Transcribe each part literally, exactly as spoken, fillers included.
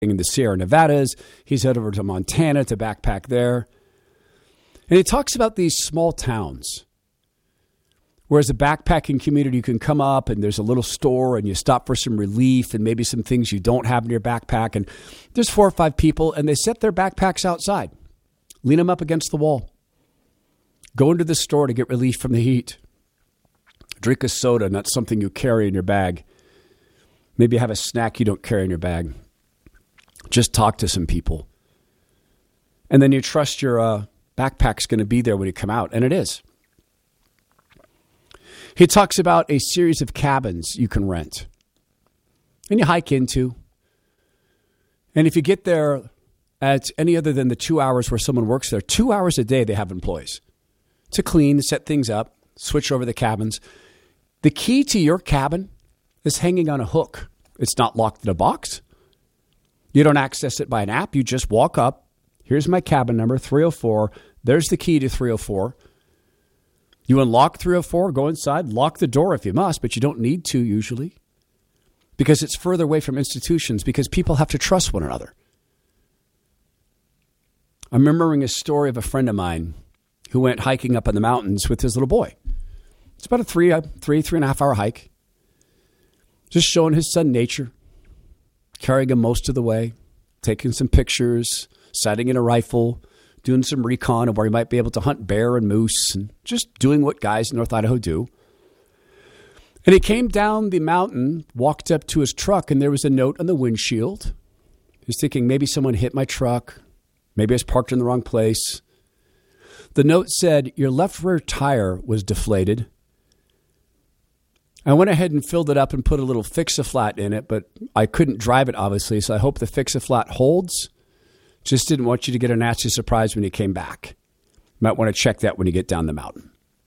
in the Sierra Nevadas. He's headed over to Montana to backpack there. And he talks about these small towns, whereas a backpacking community, you can come up and there's a little store and you stop for some relief and maybe some things you don't have in your backpack. And there's four or five people and they set their backpacks outside, lean them up against the wall, go into the store to get relief from the heat, drink a soda, not something you carry in your bag. Maybe have a snack you don't carry in your bag. Just talk to some people. And then you trust your uh, backpack's going to be there when you come out. And it is. He talks about a series of cabins you can rent and you hike into. And if you get there at any other than the two hours where someone works there, two hours a day they have employees to clean, set things up, switch over the cabins. The key to your cabin is hanging on a hook. It's not locked in a box. You don't access it by an app. You just walk up. Here's my cabin number, three oh four. There's the key to three oh four. You unlock three oh four, go inside, lock the door if you must, but you don't need to usually because it's further away from institutions, because people have to trust one another. I'm remembering a story of a friend of mine who went hiking up in the mountains with his little boy. It's about a three, uh, three, three and a half hour hike. Just showing his son nature, carrying him most of the way, taking some pictures, sighting in a rifle, doing some recon of where he might be able to hunt bear and moose, and just doing what guys in North Idaho do. And he came down the mountain, walked up to his truck, and there was a note on the windshield. He's thinking, maybe someone hit my truck. Maybe I was parked in the wrong place. The note said, your left rear tire was deflated. I went ahead and filled it up and put a little Fix-A-Flat in it, but I couldn't drive it, obviously, so I hope the Fix-A-Flat holds. Just didn't want you to get a nasty surprise when you came back. Might want to check that when you get down the mountain.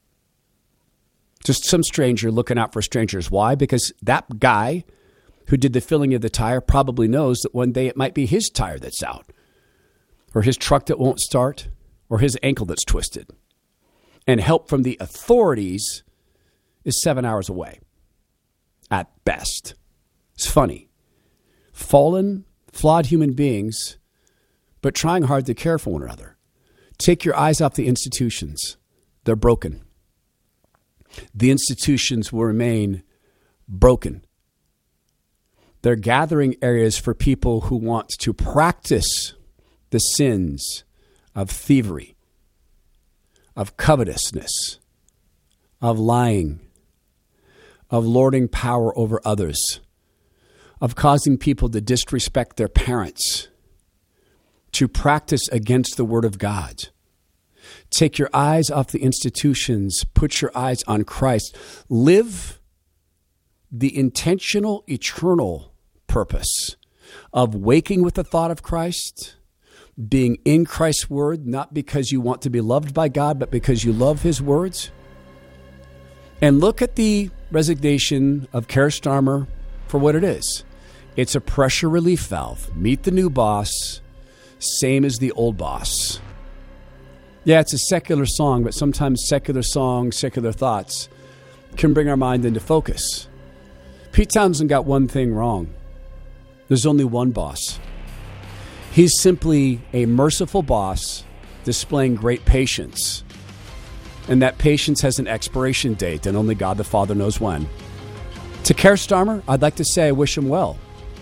Just some stranger looking out for strangers. Why? Because that guy who did the filling of the tire probably knows that one day it might be his tire that's out, or his truck that won't start, or his ankle that's twisted. And help from the authorities is seven hours away at best. It's funny. Fallen, flawed human beings, but trying hard to care for one another. Take your eyes off the institutions. They're broken. The institutions will remain broken. They're gathering areas for people who want to practice the sins of thievery, of covetousness, of lying, of lording power over others, of causing people to disrespect their parents, to practice against the word of God. Take your eyes off the institutions. Put your eyes on Christ. Live the intentional, eternal purpose of waking with the thought of Christ, being in Christ's word, not because you want to be loved by God, but because you love his words. And look at the resignation of Keir Starmer for what it is. It's a pressure relief valve. Meet the new boss, same as the old boss. Yeah, it's a secular song, but sometimes secular songs, secular thoughts can bring our mind into focus. Pete Townsend got one thing wrong. There's only one boss. He's simply a merciful boss displaying great patience. And that patience has an expiration date, and only God the Father knows when. To Keir Starmer, I'd like to say I wish him well.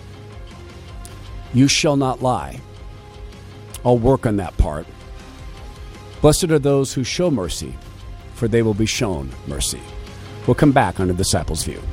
You shall not lie. I'll work on that part. Blessed are those who show mercy, for they will be shown mercy. We'll come back on The Disciples' View.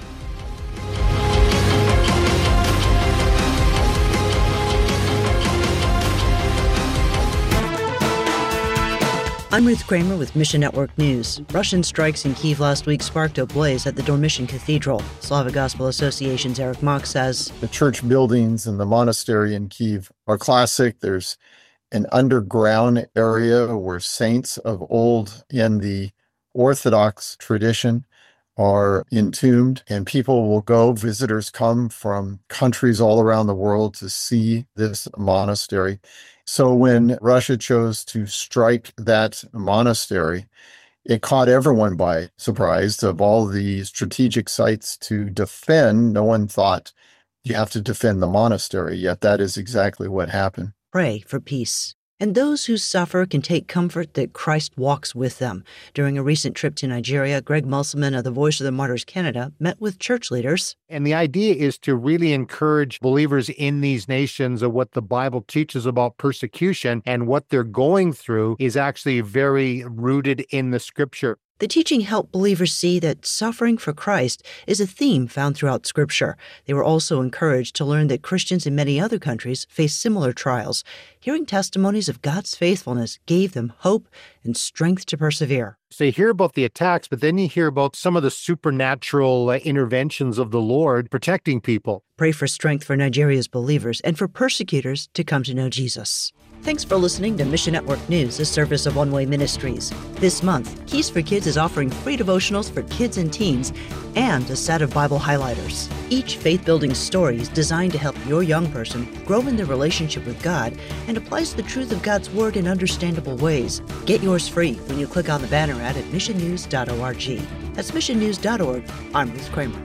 I'm Ruth Kramer with Mission Network News. Russian strikes in Kyiv last week sparked a blaze at the Dormition Cathedral. Slavic Gospel Association's Eric Mock says, the church buildings and the monastery in Kyiv are classic. There's an underground area where saints of old in the Orthodox tradition are entombed, and people will go, visitors come from countries all around the world to see this monastery. So when Russia chose to strike that monastery, it caught everyone by surprise. Of all the strategic sites to defend, no one thought you have to defend the monastery, yet that is exactly what happened. Pray for peace. And those who suffer can take comfort that Christ walks with them. During a recent trip to Nigeria, Greg Musselman of the Voice of the Martyrs Canada met with church leaders. And the idea is to really encourage believers in these nations of what the Bible teaches about persecution, and what they're going through is actually very rooted in the Scripture. The teaching helped believers see that suffering for Christ is a theme found throughout Scripture. They were also encouraged to learn that Christians in many other countries face similar trials. Hearing testimonies of God's faithfulness gave them hope and strength to persevere. So you hear about the attacks, but then you hear about some of the supernatural uh, interventions of the Lord protecting people. Pray for strength for Nigeria's believers and for persecutors to come to know Jesus. Thanks for listening to Mission Network News, a service of One Way Ministries. This month, Keys for Kids is offering free devotionals for kids and teens and a set of Bible highlighters. Each faith-building story is designed to help your young person grow in their relationship with God and applies the truth of God's Word in understandable ways. Get yours free when you click on the banner ad at mission news dot org. That's mission news dot org. I'm Ruth Kramer.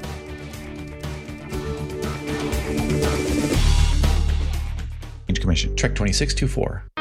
Commission, Trek twenty-six twenty-four.